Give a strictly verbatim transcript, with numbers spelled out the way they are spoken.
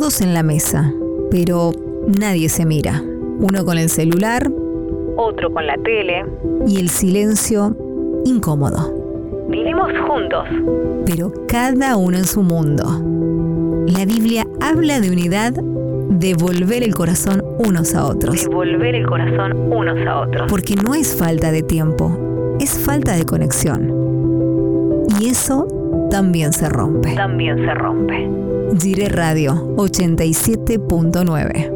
todos en la mesa, pero nadie se mira. Uno con el celular, otro con la tele. Y el silencio incómodo. Vivimos juntos, pero cada uno en su mundo. La Biblia habla de unidad, de volver el corazón unos a otros. De volver el corazón unos a otros. Porque no es falta de tiempo, es falta de conexión. Y eso también se rompe. También se rompe. Gire Radio ochenta y siete punto nueve.